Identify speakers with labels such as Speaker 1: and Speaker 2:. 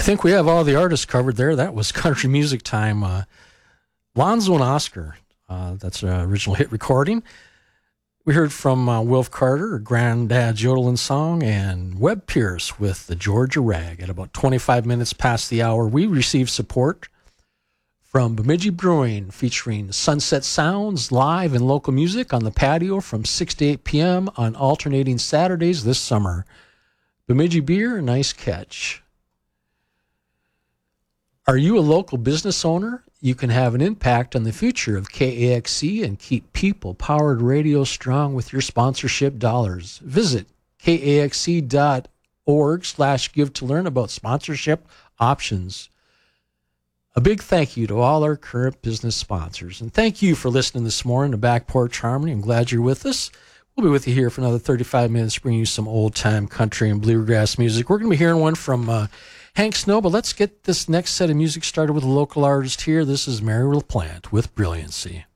Speaker 1: think we have all the artists covered there. That was country music time. Lonzo and Oscar, that's an original hit recording. We heard from Wilf Carter, Granddad's Yodeling Song, and Webb Pierce with the Georgia Rag. At about 25 minutes past the hour, we received support from Bemidji Brewing, featuring Sunset Sounds, live and local music on the patio from 6 to 8 p.m. on alternating Saturdays this summer. Bemidji Beer, nice catch. Are you a local business owner? You can have an impact on the future of KAXC and keep people-powered radio strong with your sponsorship dollars. Visit kaxc.org/give to learn about sponsorship options. A big thank you to all our current business sponsors. And thank you for listening this morning to Back Porch Harmony. I'm glad you're with us. We'll be with you here for another 35 minutes, bringing you some old-time country and bluegrass music. We're going to be hearing one from Hank Snow, but let's get this next set of music started with a local artist here. This is Mary LaPlante with Brilliancy.